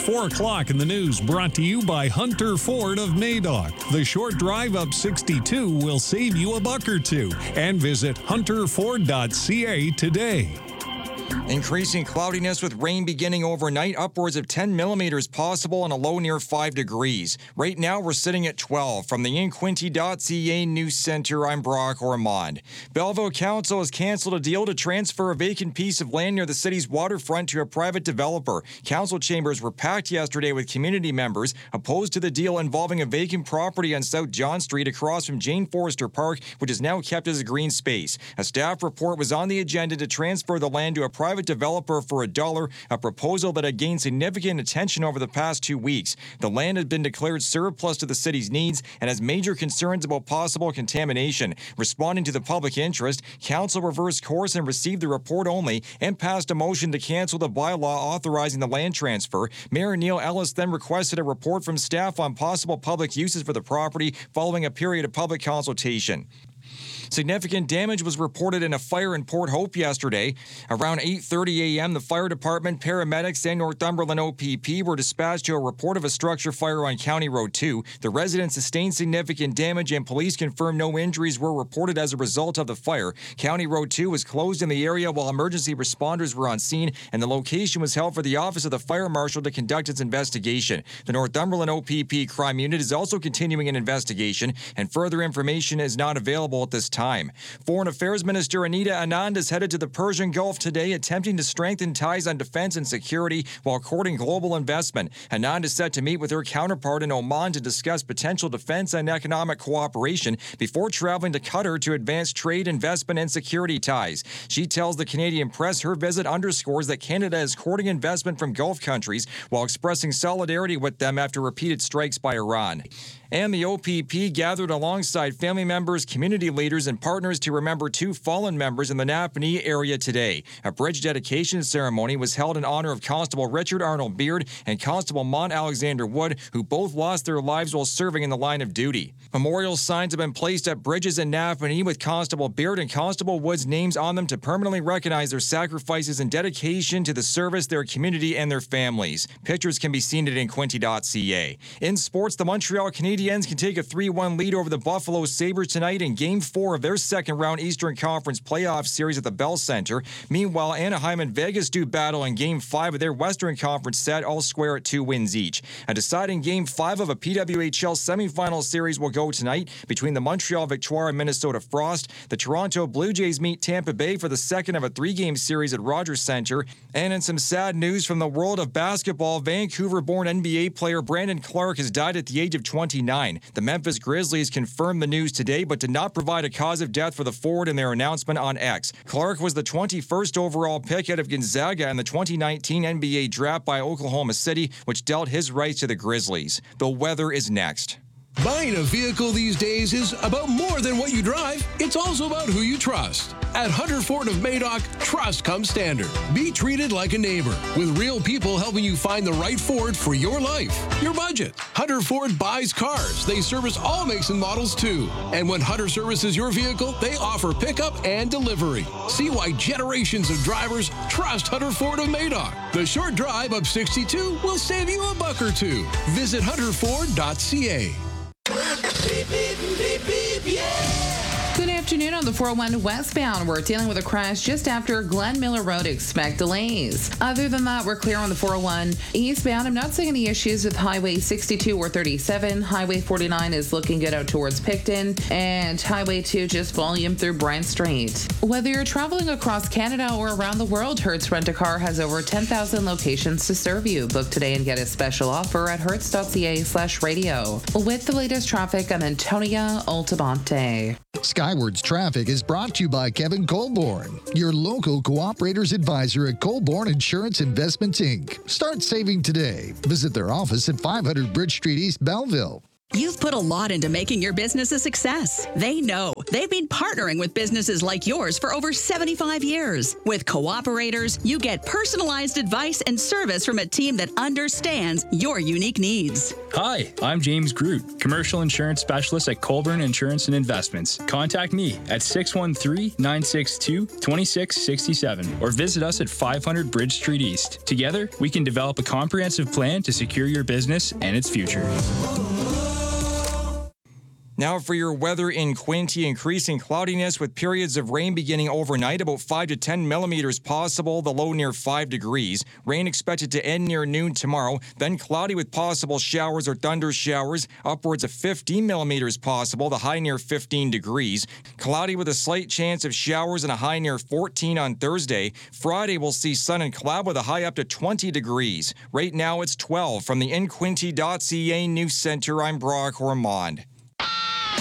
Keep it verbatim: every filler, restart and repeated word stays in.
four o'clock in the news, brought to you by Hunter Ford of Madoc. The short drive up sixty-two will save you a buck or two. And visit hunter ford dot c a today. Increasing cloudiness with rain beginning overnight, upwards of ten millimeters possible and a low near five degrees. Right now, we're sitting at twelve. From the in quinte dot c a News Center, I'm Brock Ormond. Belleville Council has canceled a deal to transfer a vacant piece of land near the city's waterfront to a private developer. Council chambers were packed yesterday with community members opposed to the deal involving a vacant property on South John Street across from Jane Forrester Park, which is now kept as a green space. A staff report was on the agenda to transfer the land to a private developer for a dollar, a proposal that had gained significant attention over the past two weeks. The land had been declared surplus to the city's needs and has major concerns about possible contamination. Responding to the public interest, Council reversed course and received the report only and passed a motion to cancel the bylaw authorizing the land transfer. Mayor Neil Ellis then requested a report from staff on possible public uses for the property following a period of public consultation. Significant damage was reported in a fire in Port Hope yesterday. Around eight thirty a m, the fire department, paramedics, and Northumberland O P P were dispatched to a report of a structure fire on County Road two. The residents sustained significant damage, and police confirmed no injuries were reported as a result of the fire. County Road two was closed in the area while emergency responders were on scene, and the location was held for the Office of the Fire Marshal to conduct its investigation. The Northumberland O P P crime unit is also continuing an investigation, and further information is not available at this time. Foreign Affairs Minister Anita Anand is headed to the Persian Gulf today, attempting to strengthen ties on defense and security while courting global investment. Anand is set to meet with her counterpart in Oman to discuss potential defense and economic cooperation before traveling to Qatar to advance trade, investment, and security ties. She tells the Canadian press her visit underscores that Canada is courting investment from Gulf countries while expressing solidarity with them after repeated strikes by Iran. And the O P P gathered alongside family members, community leaders, and partners to remember two fallen members in the Napanee area today. A bridge dedication ceremony was held in honor of Constable Richard Arnold Beard and Constable Mont Alexander Wood, who both lost their lives while serving in the line of duty. Memorial signs have been placed at bridges in Napanee with Constable Beard and Constable Wood's names on them to permanently recognize their sacrifices and dedication to the service, their community, and their families. Pictures can be seen at in quinte dot c a. In sports, the Montreal Canadiens can take a three one lead over the Buffalo Sabres tonight in Game four of their second-round Eastern Conference playoff series at the Bell Center. Meanwhile, Anaheim and Vegas do battle in Game five of their Western Conference set, all square at two wins each. A deciding Game five of a P W H L semifinal series will go tonight between the Montreal Victoire and Minnesota Frost. The Toronto Blue Jays meet Tampa Bay for the second of a three-game series at Rogers Center. And in some sad news from the world of basketball, Vancouver-born N B A player Brandon Clark has died at the age of twenty-nine. The Memphis Grizzlies confirmed the news today, but did not provide a cause of death for the forward in their announcement on X. Clark was the twenty-first overall pick out of Gonzaga in the twenty nineteen N B A draft by Oklahoma City, which dealt his rights to the Grizzlies. The weather is next. Buying a vehicle these days is about more than what you drive. It's also about who you trust. At Hunter Ford of Madoc, trust comes standard. Be treated like a neighbor, with real people helping you find the right Ford for your life, your budget. Hunter Ford buys cars. They service all makes and models too. And when Hunter services your vehicle, they offer pickup and delivery. See why generations of drivers trust Hunter Ford of Madoc. The short drive up sixty-two will save you a buck or two. Visit hunter ford dot c a. Beep, beep, beep, beep, yeah. Good afternoon on the four oh one westbound. We're dealing with a crash just after Glen Miller Road. Expect delays. Other than that, we're clear on the four oh one eastbound. I'm not seeing any issues with Highway sixty-two or thirty-seven. Highway forty-nine is looking good out towards Picton. And Highway two just volume through Bryan Street. Whether you're traveling across Canada or around the world, Hertz Rent-A-Car has over ten thousand locations to serve you. Book today and get a special offer at hertz dot c a slash radio. With the latest traffic, I'm Antonia Altamonte. Skywards Traffic is brought to you by Kevin Colborne, your local cooperators advisor at Colborne Insurance Investments, Incorporated. Start saving today. Visit their office at five hundred Bridge Street, East Belleville. You've put a lot into making your business a success. They know. They've been partnering with businesses like yours for over seventy-five years. With Cooperators, you get personalized advice and service from a team that understands your unique needs. Hi, I'm James Groot, commercial insurance specialist at Colburn Insurance and Investments. Contact me at six one three, nine six two, two six six seven or visit us at five hundred Bridge Street East. Together, we can develop a comprehensive plan to secure your business and its future. Now for your weather in Quinte, increasing cloudiness with periods of rain beginning overnight, about five to ten millimeters possible, the low near five degrees. Rain expected to end near noon tomorrow, then cloudy with possible showers or thunder showers, upwards of fifteen millimeters possible, the high near fifteen degrees. Cloudy with a slight chance of showers and a high near fourteen on Thursday. Friday we'll see sun and cloud with a high up to twenty degrees. Right now it's twelve. From the in quinte dot c a News Center, I'm Brock Ormond.